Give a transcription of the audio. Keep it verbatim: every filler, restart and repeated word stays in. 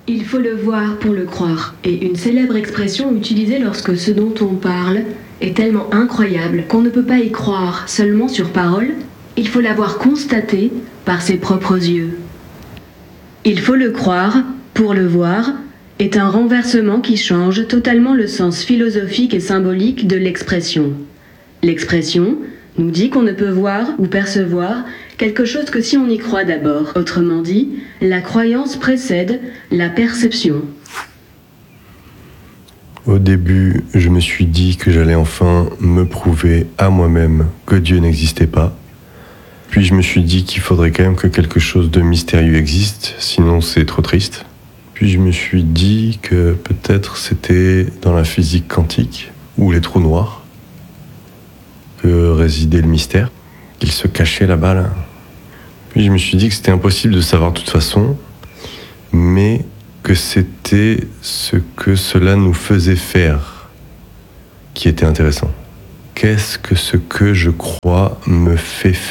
Il faut le voir pour le croire, est une célèbre expression utilisée lorsque ce dont on parle est tellement incroyable qu'on ne peut pas y croire seulement sur parole, il faut l'avoir constaté par ses propres yeux. Il faut le croire pour le voir est un renversement qui change totalement le sens philosophique et symbolique de l'expression. L'expression nous dit qu'on ne peut voir ou percevoir quelque chose que si on y croit d'abord. Autrement dit, la croyance précède la perception. Au début, je me suis dit que j'allais enfin me prouver à moi-même que Dieu n'existait pas. Puis je me suis dit qu'il faudrait quand même que quelque chose de mystérieux existe, sinon c'est trop triste. Puis je me suis dit que peut-être c'était dans la physique quantique, ou les trous noirs, que résidait le mystère, qu'il se cachait là-bas, là. Puis je me suis dit que c'était impossible de savoir de toute façon, mais que c'était ce que cela nous faisait faire qui était intéressant. Qu'est-ce que ce que je crois me fait faire ?